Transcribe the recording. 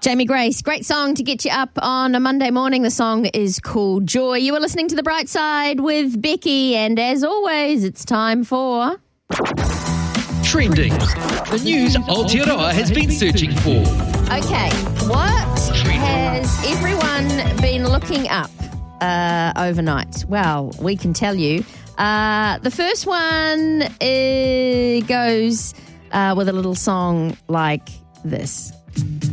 Jamie Grace, great song to get you up on a Monday morning. The song is called Joy. You are listening to The Bright Side with Becky, and as always, it's time for... Trending. The news Aotearoa has been searching for. Okay, what has everyone been looking up overnight? Well, we can tell you. The first one goes with a little song like this.